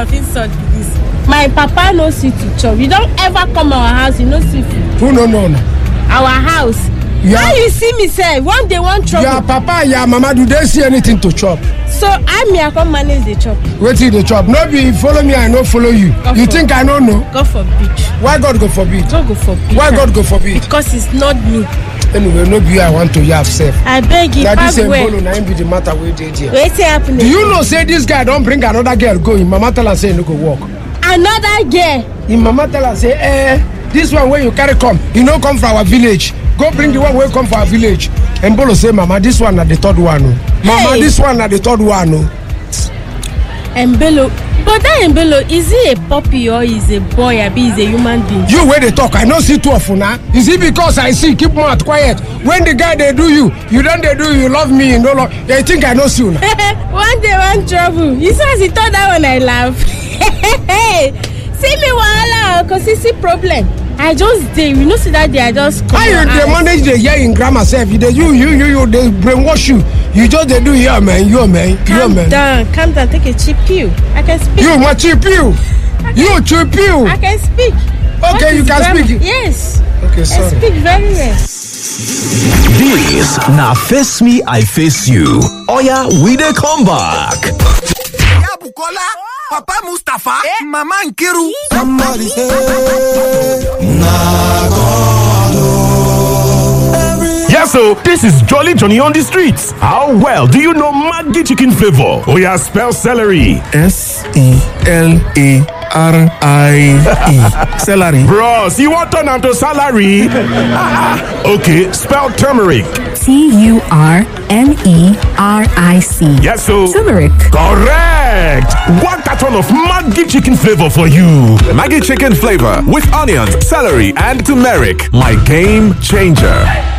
of insult this? My papa no see to chop. You don't ever come our house, you no see food. Who no? Our house. How you see me say one day one trouble? Your papa and your mama, do they see anything to chop? So I come manage the chop. Wait till the chop. No be follow me, I no follow you. God you forbid. think I don't know? God forbid. Why God go forbid? God go forbid. Why God go forbid? Because it's not me. Anyway, no be I want to have self. I beg you, Now this where? Embolo, now be the matter with it. Wait till happen. Do you know say this guy don't bring another girl go? Him mama tell her say no go walk. Another girl. Him mama tell her say, this one where you carry come, you no come from our village. Go bring the one where come from our village. Embolo say, mama, this one at the third one. Mama, this one at the third one. Embolo. But that Embolo, is he a puppy or is a boy or is a human being? You where they talk, I know see two of you now. Is it because I see keep mouth quiet? When the guy they do you don't they do you love me, you no love. They think I know you now. One day one trouble. He says he thought that when I laugh. See me wahala, cause he see problem. I just did. You know, see that day I just come. How you they manage the year in grammar self? You they they brainwash you. You just they do here, man. Calm down. Take a cheap pill. I can speak. You my cheap pill. You cheap pill. I can speak. Okay, you can grammar? speak. Yes. Okay, sorry. I speak very well. This na face me, I face you. Oya, we dey come back. Ya Bukola, Papa Mustafa, Mama Nkiru. Somebody say, Yes, so this is Jolly Johnny on the streets. How well do you know Maggi chicken flavor? Oh yeah, spell celery. SELARIE. Celery. Bros, you want turn to salary? Okay, spell turmeric. TURMERIC. Yes, so Turmeric. correct. One carton of Maggi chicken flavor for you. Maggi chicken flavor with onions, celery, and turmeric. My game changer.